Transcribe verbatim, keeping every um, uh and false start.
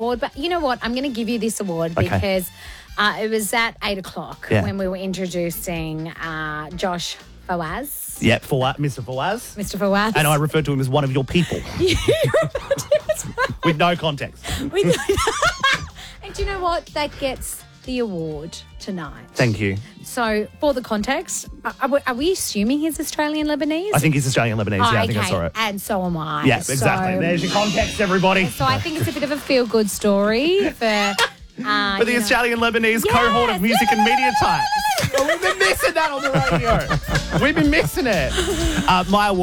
award. But you know what? I'm going to give you this award Okay. because uh, it was at eight o'clock Yeah. when we were introducing uh, Josh Fawaz. Yep, Fawaz, Mister Fawaz. Mister Fawaz. And I referred to him as one of your people. With no context. We- and do you know what? That gets the award tonight. Thank you. So, for the context, are, are we- are we assuming he's Australian Lebanese? I think he's Australian Lebanese. Oh, yeah, I think I okay. saw it. And so am I. Yeah, exactly. So, There's your context, everybody. so I think it's a bit of a feel-good story for... Uh, For the you know- Australian Lebanese cohort of music and media types. Oh, we've been missing that on the radio. We've been missing it. Uh, my award.